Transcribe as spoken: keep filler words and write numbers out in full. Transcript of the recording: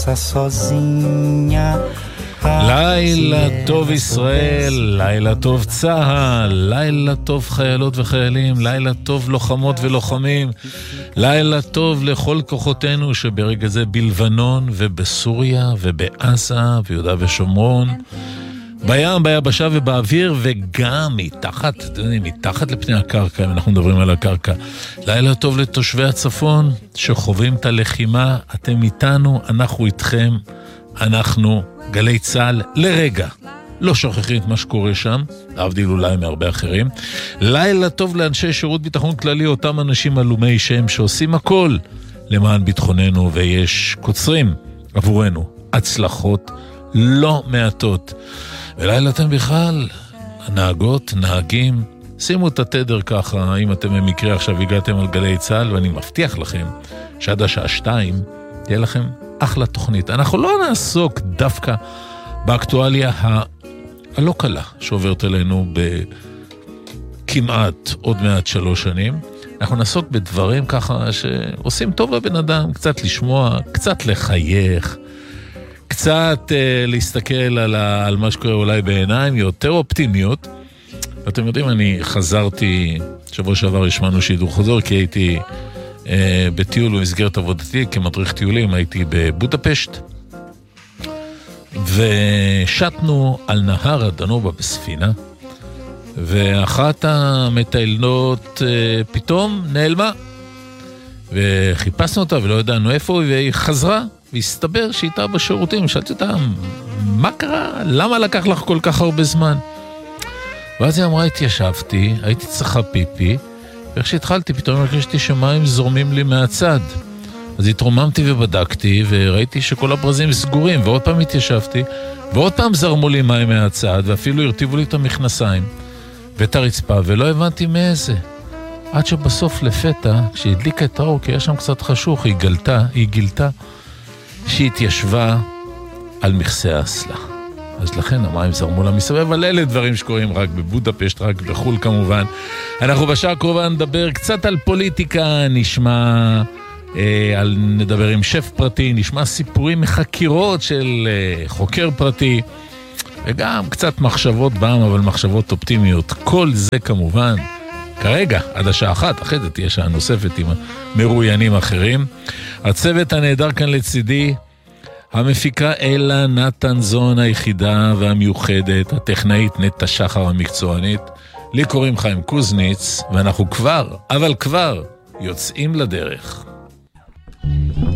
sozinha. לילה טוב ישראל, לילה טוב צהל, לילה טוב חיילות וחיילים, לילה טוב לוחמות ולוחמים, לילה טוב לכל כוחותינו שברגע זה בלבנון ובסוריה ובעזה ויהודה ושומרון, בים, ביבשה ובאוויר, וגם מתחת, אתם יודעים, מתחת לפני הקרקע, אם אנחנו מדברים על הקרקע. לילה טוב לתושבי הצפון שחווים את הלחימה, אתם איתנו, אנחנו איתכם, אנחנו גלי צהל לרגע. לא שוכחים את מה שקורה שם, להבדיל אולי מהרבה אחרים. לילה טוב לאנשי שירות ביטחון כללי, אותם אנשים אלומי שם שעושים הכל למען ביטחוננו, ויש קוצרים עבורנו הצלחות לא מעטות. ולילה אתם בכלל, הנהגות, נהגים, שימו את התדר ככה, אם אתם במקרה עכשיו הגעתם על גלי צהל, ואני מבטיח לכם שעד השעה שתיים תהיה לכם אחלה תוכנית. אנחנו לא נעסוק דווקא באקטואליה ה... הלא קלה שעוברת אלינו בכמעט עוד מעט שלוש שנים. אנחנו נעסוק בדברים ככה שעושים טוב לבן אדם, קצת לשמוע, קצת לחייך, קצת אה, להסתכל על, ה, על מה שקורה אולי בעיניים יותר אופטימיות. ואתם יודעים, אני חזרתי, שבוע שעבר השמענו שידור חוזר, כי הייתי אה, בטיול במסגרת עבודתי, כמדריך טיולים, הייתי בבודפשט, ושטנו על נהר הדנובה בספינה, ואחת המטיילנות אה, פתאום נעלמה, וחיפשנו אותה ולא ידענו איפה, והיא חזרה, והסתבר שהייתה בשירותים. שאלתי אותה, מה קרה? למה לקח לך כל כך הרבה זמן? ואז היא אמרה, התיישבתי, הייתי צריכה פיפי, ואיך שהתחלתי, פתאום הרגשתי שמים זורמים לי מהצד. אז התרוממתי ובדקתי, וראיתי שכל הברזים סגורים, ועוד פעם התיישבתי, ועוד פעם זרמו לי מים מהצד, ואפילו הרטיבו לי את המכנסיים, ואת הרצפה, ולא הבנתי מאיזה. עד שבסוף לפתע, כשהדליקה את האור, כי היה שם קצת חשוך, היא גלתה, היא גילתה, שהיא התיישבה על מכסה האסלה. אז לכן המים זרמו לה מסביב, אבל אלה דברים שקורים רק בבודפשט, רק בחול כמובן. אנחנו בשעה הקרובה נדבר קצת על פוליטיקה, נשמע, אה, על, נדבר עם שף פרטי, נשמע סיפורים מחקירות של אה, חוקר פרטי, וגם קצת מחשבות בעם, אבל מחשבות אופטימיות. כל זה כמובן, כרגע, עד השעה אחת, אחרי זה תהיה שעה נוספת עם מרואיינים אחרים. הצוות הנהדר כאן לצידי, המפיקה אלה נתן זון היחידה והמיוחדת, הטכנאית נטה שחר המקצוענית, לי קוראים חיים קוזניץ, ואנחנו כבר, אבל כבר, יוצאים לדרך.